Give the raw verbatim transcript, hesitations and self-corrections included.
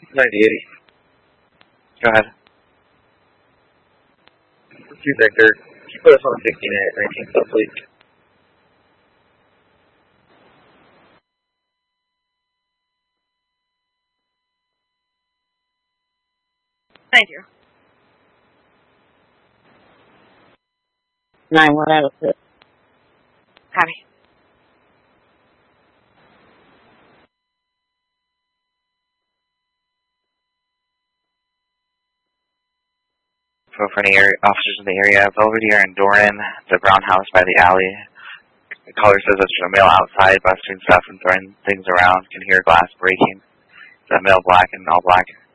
ninety eighty. Go ahead. Two Victor. Keep us on sixteen at nineteen, so please. Thank you. Nine one out of six. Copy. So for any area, officers in the area, Belvedere and Doran, the brown house by the alley. The caller says that there's a male outside busting stuff and throwing things around. Can hear glass breaking. Is that male black and all black?